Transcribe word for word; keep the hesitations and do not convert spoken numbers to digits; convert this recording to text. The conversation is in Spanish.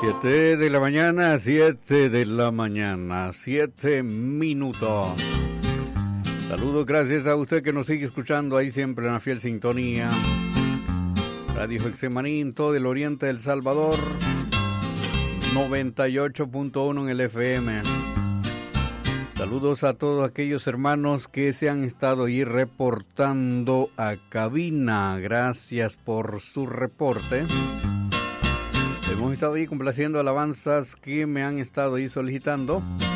Siete de la mañana, siete de la mañana, siete minutos. Saludos, gracias a usted que nos sigue escuchando ahí siempre en la fiel sintonía. Radio Hexemaní, todo el oriente del Salvador, noventa y ocho punto uno en el F M. Saludos a todos aquellos hermanos que se han estado ahí reportando a cabina. Gracias por su reporte. Hemos estado ahí complaciendo alabanzas que me han estado ahí solicitando.